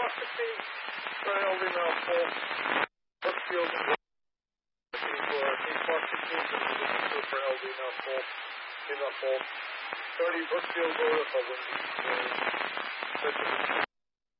16 for LD Mouthful. Brookfield looking for K-16 for LD Mouthful. Mouthful. 30 Brookfield Road, Republic.